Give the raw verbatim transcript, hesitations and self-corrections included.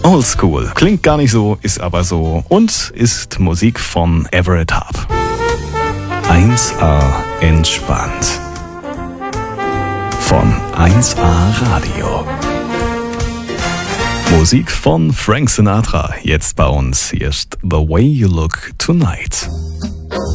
Oldschool. Klingt gar nicht so, ist aber so und ist Musik von Everett Harp. eins A entspannt. Von eins A Radio. Musik von Frank Sinatra. Jetzt bei uns. Hier ist The Way You Look Tonight.